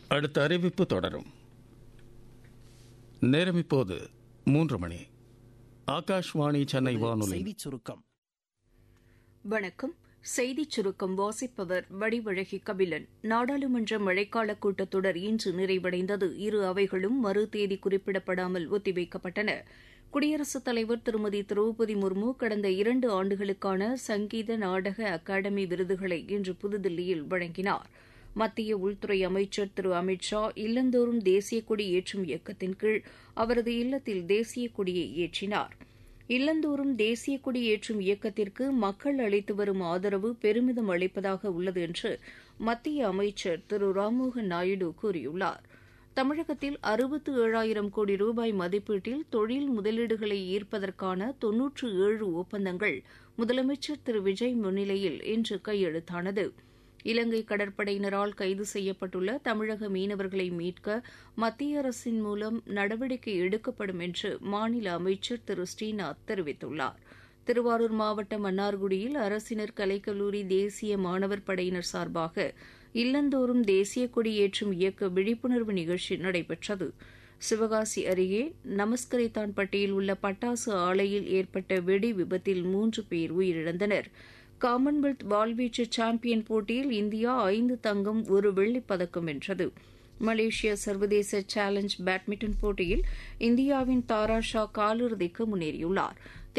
அடுத்த அறிவிப்பு தொடரும். நேரம் இப்போது 3 மணி. ஆகாஷ்வாணி சென்னை வானொலி. செய்திச் சுருக்கம். வணக்கம். செய்திச் சுருக்கம் வாசிப்பவர் வடிவழகி கபிலன். நாடாளுமன்ற மழைக்கால கூட்டத்தொடர் இன்று நிறைவடைந்தது. இரு அவைகளும் மறு தேதி குறிப்பிடப்படாமல் ஒத்திவைக்கப்பட்டன. குடியரசுத் தலைவர் திருமதி திரௌபதி முர்மு கடந்த 2 ஆண்டுகளுக்கான சங்கீத நாடக அகாடமி விருதுகளை இன்று புதுதில்லியில் வழங்கினார். மத்திய உள்துறை அமைச்சர் திரு அமித் ஷா இல்லந்தோறும் தேசிய கொடி ஏற்றும் இயக்கத்தின் கீழ் அவரது இல்லத்தில் தேசிய கொடியை ஏற்றினார். இல்லந்தோறும் தேசிய கொடி ஏற்றும் இயக்கத்திற்கு மக்கள் அளித்து வரும் ஆதரவு பெருமிதம் அளிப்பதாக உள்ளது என்று மத்திய அமைச்சர் திரு ராம்மோகன் நாயுடு கூறியுள்ளார். தமிழகத்தில் 67,000 கோடி ரூபாய் மதிப்பீட்டில் தொழில் முதலீடுகளை ஈர்ப்பதற்கான 97 ஒப்பந்தங்கள் முதலமைச்சர் திரு விஜய் முன்னிலையில் இன்று கையெழுத்தானது. இலங்கை கடற்படையினரால் கைது செய்யப்பட்டுள்ள தமிழக மீனவர்களை மீட்க மத்திய அரசின் மூலம் நடவடிக்கை எடுக்கப்படும் என்று மாநில அமைச்சர் திரு ஸ்ரீநாத் தெரிவித்துள்ளார். திருவாரூர் மாவட்டம் மன்னார்குடியில் அரசினர் கலைக்கல்லூரி தேசிய மாணவர் படையினர் சார்பாக இல்லந்தோறும் தேசிய கொடி ஏற்றும் இயக்க விழிப்புணர்வு நிகழ்ச்சி நடைபெற்றது. சிவகாசி அருகே நமஸ்கரித்தான்பட்டியில் உள்ள பட்டாசு ஆலையில் ஏற்பட்ட வெடி விபத்தில் 3 பேர் உயிரிழந்தனர். காமன்வெல்த் வாள்வீச்சு சாம்பியன் போட்டியில் இந்தியா 5 தங்கம் 1 வெள்ளிப் பதக்கம் வென்றது. மலேசிய சர்வதேச சேலஞ்ச் பேட்மிண்டன் போட்டியில் இந்தியாவின் தாரா ஷா காலிறுதிக்கு முன்னேறியுள்ளார்.